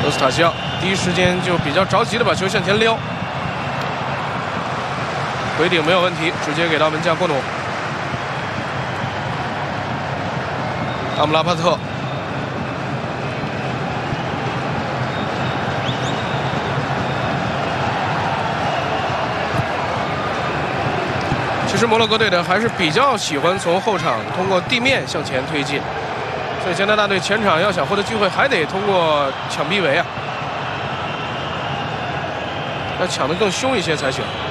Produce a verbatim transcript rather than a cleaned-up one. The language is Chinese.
罗斯塔西奥第一时间就比较着急的把球向前撩，回顶没有问题，直接给到门将郭努。阿姆拉巴特。 其实摩洛哥队的还是比较喜欢从后场通过地面向前推进，所以加拿大队前场要想获得机会，还得通过抢逼围啊，要抢得更凶一些才行。